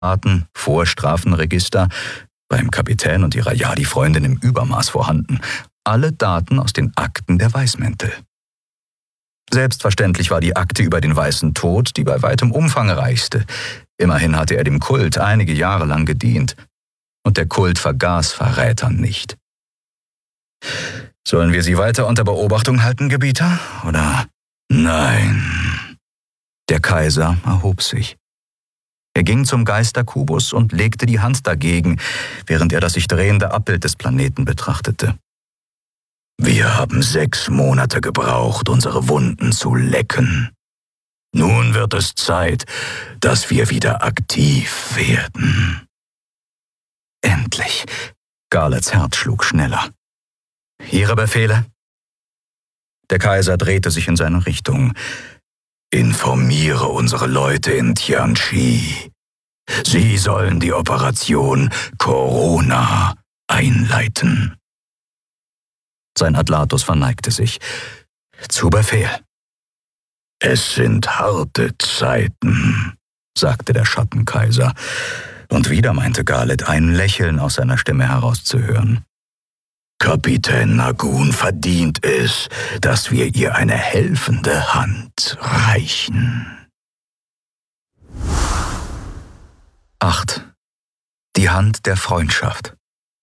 Daten, Vorstrafenregister, beim Kapitän und ihrer Jadi-Freundin im Übermaß vorhanden, alle Daten aus den Akten der Weißmäntel. Selbstverständlich war die Akte über den Weißen Tod die bei weitem umfangreichste. Immerhin hatte er dem Kult einige Jahre lang gedient. Und der Kult vergaß Verrätern nicht. Sollen wir sie weiter unter Beobachtung halten, Gebieter? Oder? Nein. Der Kaiser erhob sich. Er ging zum Geisterkubus und legte die Hand dagegen, während er das sich drehende Abbild des Planeten betrachtete. Wir haben 6 Monate gebraucht, unsere Wunden zu lecken. Nun wird es Zeit, dass wir wieder aktiv werden. Endlich. Garlets Herz schlug schneller. Ihre Befehle? Der Kaiser drehte sich in seine Richtung. Informiere unsere Leute in Tianqi. Sie sollen die Operation Corona einleiten. Sein Adlatus verneigte sich. Zu Befehl. Es sind harte Zeiten, sagte der Schattenkaiser. Und wieder meinte Garlet, ein Lächeln aus seiner Stimme herauszuhören. Kapitän Nagun verdient es, dass wir ihr eine helfende Hand reichen. 8. Die Hand der Freundschaft.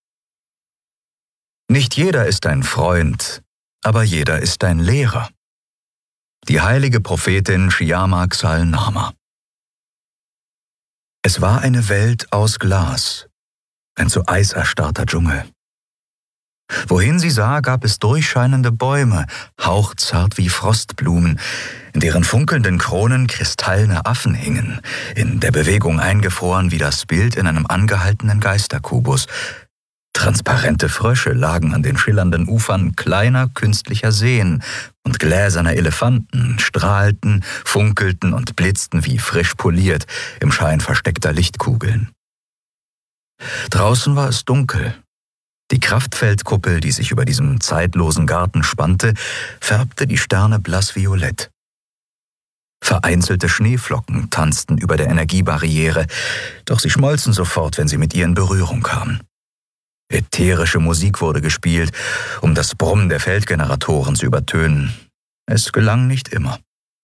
Nicht jeder ist ein Freund, aber jeder ist ein Lehrer. Die heilige Prophetin Shyama Xalnama. Es war eine Welt aus Glas, ein zu Eis erstarrter Dschungel. Wohin sie sah, gab es durchscheinende Bäume, hauchzart wie Frostblumen, in deren funkelnden Kronen kristallene Affen hingen, in der Bewegung eingefroren wie das Bild in einem angehaltenen Geisterkubus. Transparente Frösche lagen an den schillernden Ufern kleiner künstlicher Seen und gläserne Elefanten strahlten, funkelten und blitzten wie frisch poliert im Schein versteckter Lichtkugeln. Draußen war es dunkel. Die Kraftfeldkuppel, die sich über diesem zeitlosen Garten spannte, färbte die Sterne blassviolett. Vereinzelte Schneeflocken tanzten über der Energiebarriere, doch sie schmolzen sofort, wenn sie mit ihr in Berührung kamen. Ätherische Musik wurde gespielt, um das Brummen der Feldgeneratoren zu übertönen. Es gelang nicht immer.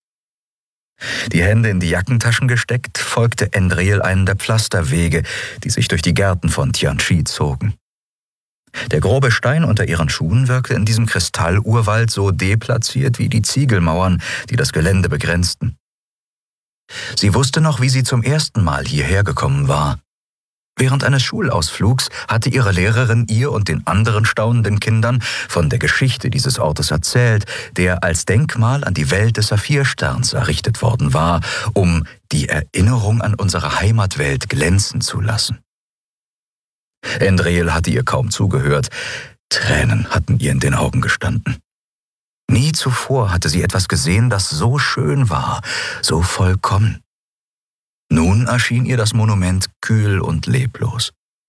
Die Hände in die Jackentaschen gesteckt, folgte Endril einen der Pflasterwege, die sich durch die Gärten von Tianqi zogen. Der grobe Stein unter ihren Schuhen wirkte in diesem Kristallurwald so deplatziert wie die Ziegelmauern, die das Gelände begrenzten. Sie wusste noch, wie sie zum ersten Mal hierher gekommen war. Während eines Schulausflugs hatte ihre Lehrerin ihr und den anderen staunenden Kindern von der Geschichte dieses Ortes erzählt, der als Denkmal an die Welt des Saphirsterns errichtet worden war, um die Erinnerung an unsere Heimatwelt glänzen zu lassen. Endril hatte ihr kaum zugehört. Tränen hatten ihr in den Augen gestanden. Nie zuvor hatte sie etwas gesehen, das so schön war, so vollkommen. Nun erschien ihr das Monument kühl und leblos.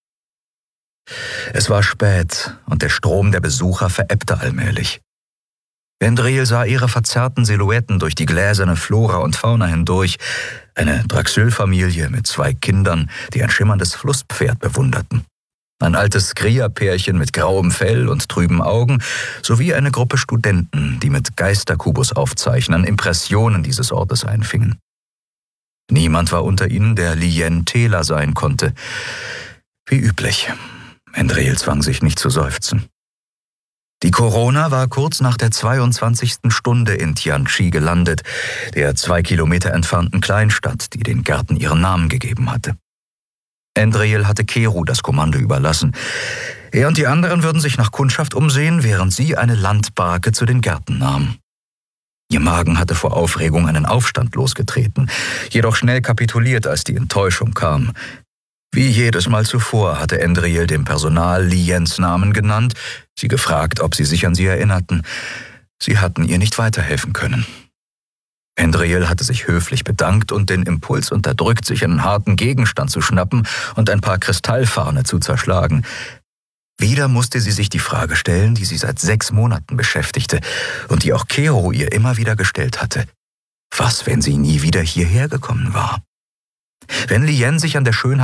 Es war spät und der Strom der Besucher verebbte allmählich. Endril sah ihre verzerrten Silhouetten durch die gläserne Flora und Fauna hindurch, eine Draxyl-Familie mit 2 Kindern, die ein schimmerndes Flusspferd bewunderten. Ein altes Skriya-Pärchen mit grauem Fell und trüben Augen, sowie eine Gruppe Studenten, die mit Geisterkubus-Aufzeichnern Impressionen dieses Ortes einfingen. Niemand war unter ihnen, der Lien Tela sein konnte. Wie üblich. Endril zwang sich nicht zu seufzen. Die Corona war kurz nach der 22. Stunde in Tianqi gelandet, der 2 Kilometer entfernten Kleinstadt, die den Gärten ihren Namen gegeben hatte. Endril hatte Keru das Kommando überlassen. Er und die anderen würden sich nach Kundschaft umsehen, während sie eine Landbarke zu den Gärten nahm. Ihr Magen hatte vor Aufregung einen Aufstand losgetreten, jedoch schnell kapituliert, als die Enttäuschung kam. Wie jedes Mal zuvor hatte Endril dem Personal Liens Namen genannt, sie gefragt, ob sie sich an sie erinnerten. Sie hatten ihr nicht weiterhelfen können. Endril hatte sich höflich bedankt und den Impuls unterdrückt, sich einen harten Gegenstand zu schnappen und ein paar Kristallfarne zu zerschlagen. Wieder musste sie sich die Frage stellen, die sie seit 6 Monaten beschäftigte und die auch Keru ihr immer wieder gestellt hatte. Was, wenn sie nie wieder hierher gekommen war? Wenn Lien sich an der Schönheit